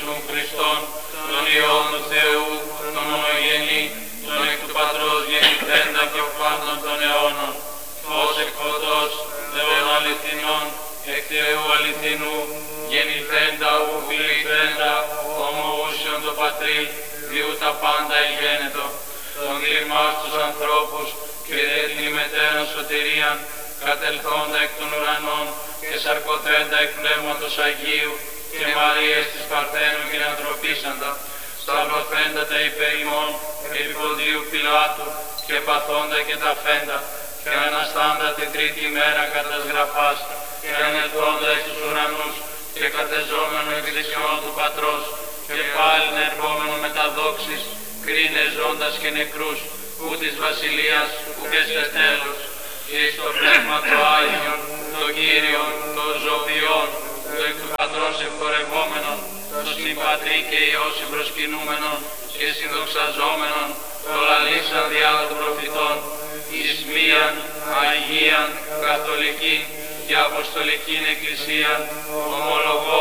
Ιησούν Χριστόν, τον Υιόν του Θεού, τον μονογενή, τον εκ του Πατρός γεννηθέντα και πάντων των αιώνων, ως εκ φωτός, Θεών αληθινών, εκ Θεού αληθινού, γεννηθέντα ου φιληθέντα, ομοούσιον το Πατρί, διού τα πάντα εγένετο, τον κλιμάς τους ανθρώπους και δε την ημετέραν σωτηρίαν, κατελθόντα εκ των ουρανών και σαρκωθέντα εκ πνεύματος Αγίου και Μαρίας της Παρθένου και ανθρωπίσαντα, σταυρωθέντα τα υπέρ ημών επί Ποντίου Πιλάτου και παθόντα και τα φέντα και αναστάντα την τρίτη ημέρα κατά γραφάς και ανελθόντα εις τους ουρανούς και κατεζόμενο εκ δεξιών του Πατρός και πάλιν ερχόμενο με τα δόξης κρίνε ζώντας και νεκρούς ου της βασιλείας ου και σε τέλος και εις το πνεύμα το Άγιον, το Κύριον, το ζωοποιόν, το εκ του Πατρός ευπορευόμενον, το συμπατρί και Υιό συμπροσκυνούμενον και συνδοξαζόμενον, το λαλήσαν διά των προφητών, εις μίαν, Αγίαν, Καθολική και Αποστολικήν Εκκλησίαν, ομολογώ